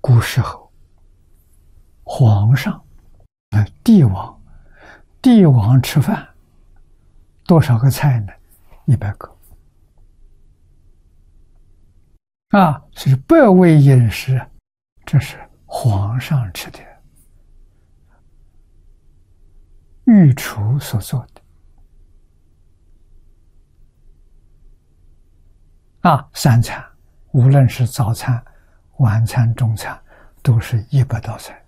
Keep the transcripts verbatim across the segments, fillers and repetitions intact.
古时候，皇上啊，帝王，帝王吃饭多少个菜呢？一百个啊，是百味饮食，这是皇上吃的，御厨所做的啊。三餐，无论是早餐、晚餐、中餐，都是一百道菜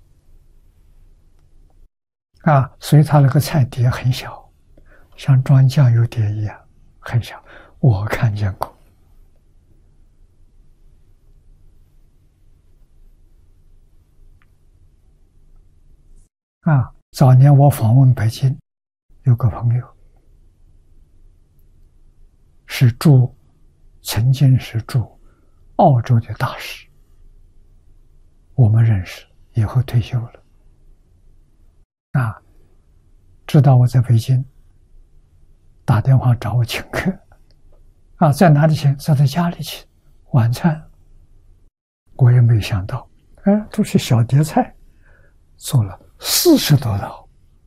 啊。所以它那个菜碟很小，像装酱油碟一样，很小，我看见过。啊，早年我访问北京，有个朋友是驻，曾经是驻澳洲的大使，我们认识，以后退休了。啊，知道我在北京，打电话找我请客。啊，在哪里请？在他家里请晚餐。我也没想到，哎，都是小碟菜，做了四十多道，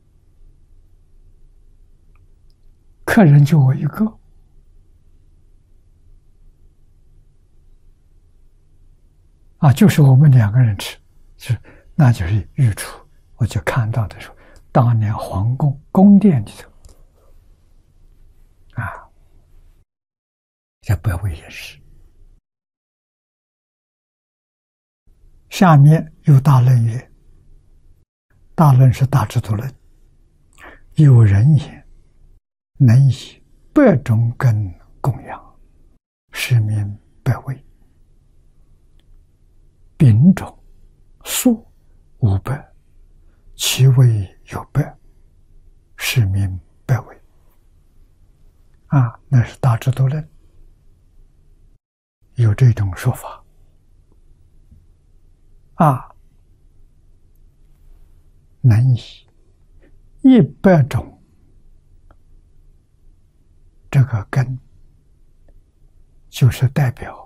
客人就我一个。啊，就是我们两个人吃，是那就是御厨。我就看到的时候，当年皇宫宫殿里头，啊，这百味饮食。下面有大论曰：大论是大智度论，有人也，能以百种根供养，是名百味。丙种素五百，其味有百，是名百味。啊，那是大智度论有这种说法。啊，能以一百种这个根，就是代表